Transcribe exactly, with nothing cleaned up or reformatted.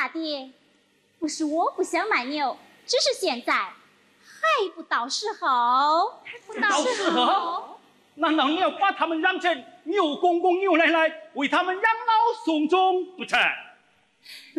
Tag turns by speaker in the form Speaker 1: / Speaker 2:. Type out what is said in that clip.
Speaker 1: 爹，不是我不想买牛，只是现在还不到时候。还不
Speaker 2: 到时候？难道你要把他们养成牛公公、牛奶奶，为他们养老送终不成？